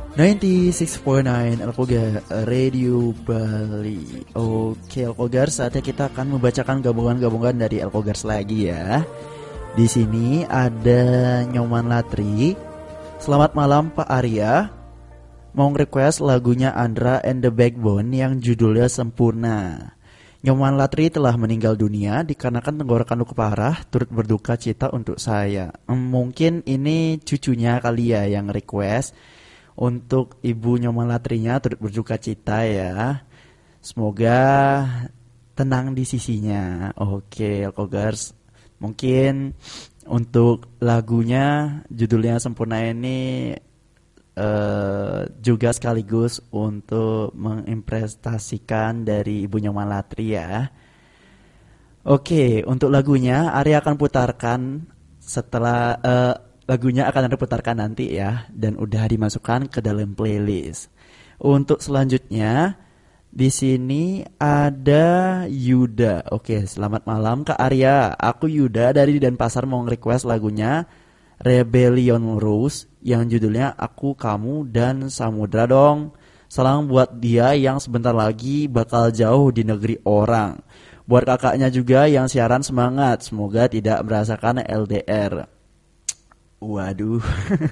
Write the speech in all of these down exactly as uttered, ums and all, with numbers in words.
sembilan puluh enam koma sembilan Alkogar Radio Bali. Oke Alkogar, saatnya kita akan membacakan gabungan-gabungan dari Alkogars lagi ya. Di sini ada Nyoman Latri. Selamat malam Pak Arya. Mau request lagunya Andra and the Backbone yang judulnya Sempurna. Nyoman Latri telah meninggal dunia dikarenakan tenggorokan luka parah, turut berduka cita untuk saya. Mungkin ini cucunya kali ya yang request. Untuk Ibu Nyoman Latrinya turut berduka cita ya. Semoga tenang di sisinya. Oke Alkogars, mungkin untuk lagunya judulnya Sempurna ini uh, juga sekaligus untuk mengimprestasikan dari Ibu Nyoman Latri ya. Oke, untuk lagunya Arya akan putarkan setelah uh, lagunya akan diputarkan nanti ya, dan udah dimasukkan ke dalam playlist. Untuk selanjutnya di sini ada Yuda. Oke, selamat malam Kak Arya. Aku Yuda dari Denpasar mau request lagunya Rebellion Rose yang judulnya Aku, Kamu, dan Samudra dong. Salam buat dia yang sebentar lagi bakal jauh di negeri orang. Buat kakaknya juga yang siaran semangat, semoga tidak merasakan L D R. Waduh.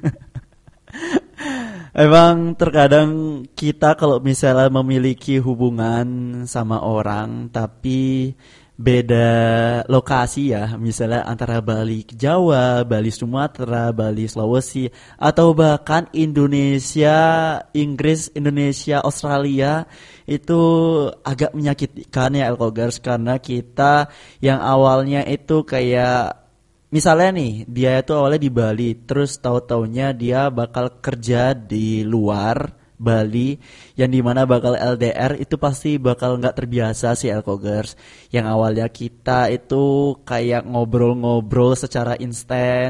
Emang terkadang kita kalau misalnya memiliki hubungan sama orang tapi beda lokasi ya, misalnya antara Bali ke Jawa, Bali Sumatera, Bali Sulawesi, atau bahkan Indonesia, Inggris, Indonesia, Australia, itu agak menyakitkan ya Alkogars, karena kita yang awalnya itu kayak misalnya nih, dia itu awalnya di Bali, terus tahu-taunya dia bakal kerja di luar Bali, yang dimana bakal L D R, itu pasti bakal nggak terbiasa sih Alkogers. Yang awalnya kita itu kayak ngobrol-ngobrol secara instan,